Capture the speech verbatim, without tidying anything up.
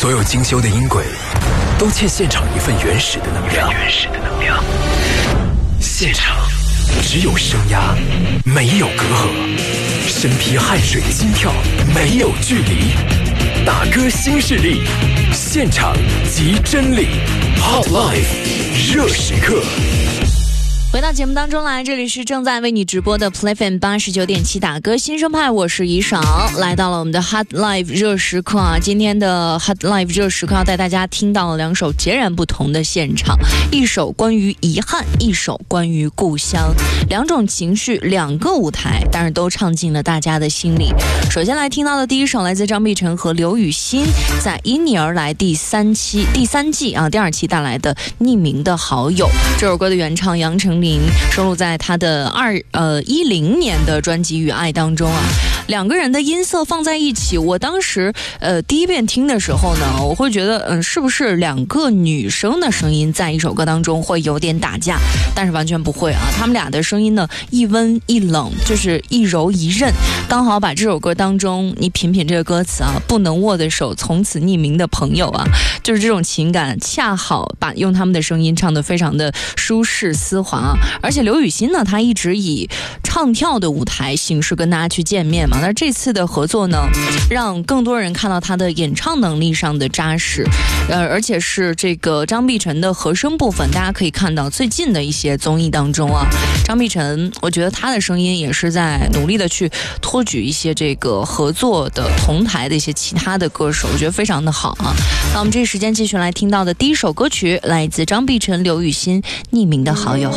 所有精修的音轨都欠现场一份原始的能量。原始的能量。现场只有声压，没有隔阂，身披汗水心跳，没有距离。打歌新势力，现场即真理 ，Hot Life 热时刻。 回到节目当中来，这里是正在为你直播的 Play F M 八十九点七打歌新生派，我是怡爽，来到了我们的 Hot Live 热时刻啊。今天的 Hot Live 热时刻要带大家听到两首截然不同的现场，一首关于遗憾，一首关于故乡，两种情绪，两个舞台，但是都唱进了大家的心里。首先来听到的第一首来自张碧晨和刘雨昕在因你而来第三期第三季啊第二期带来的匿名的好友，这首歌的原唱杨丞琳收录在他的二呃一零年的专辑《与爱》当中啊。两个人的音色放在一起，我当时呃第一遍听的时候呢，我会觉得嗯、呃、是不是两个女生的声音在一首歌当中会有点打架，但是完全不会啊，他们俩的声音呢一温一冷，就是一柔一韧，刚好把这首歌当中你品品这个歌词啊，不能握的手从此匿名的朋友啊，就是这种情感恰好把用他们的声音唱得非常的舒适丝滑啊。而且刘雨昕呢，她一直以唱跳的舞台形式跟大家去见面嘛，那这次的合作呢，让更多人看到她的演唱能力上的扎实，呃，而且是这个张碧晨的和声部分，大家可以看到最近的一些综艺当中啊，张碧晨，我觉得她的声音也是在努力的去托举一些这个合作的同台的一些其他的歌手，我觉得非常的好啊。那我们这个时间继续来听到的第一首歌曲，来自张碧晨、刘雨昕《匿名的好友》。